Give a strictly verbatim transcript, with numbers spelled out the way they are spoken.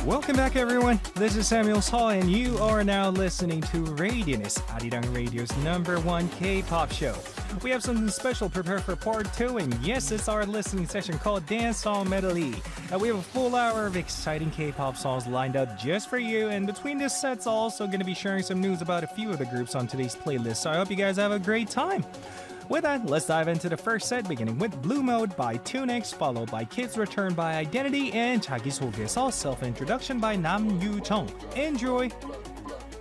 Welcome back, everyone. This is Samuel Saw, and you are now listening to Radianess, Arirang Radio's number one K-pop show. We have something special prepared for part two, and yes, it's our listening session called Dance Song Medley. And we have a full hour of exciting K-pop songs lined up just for you, and between this sets, also going to be sharing some news about a few of the groups on today's playlist, so I hope you guys have a great time. With that, let's dive into the first set, beginning with Blue Mode by Tunix, followed by Kids Return by Identity, and 자기소개서 self-introduction by Nam Yu Chung. Enjoy!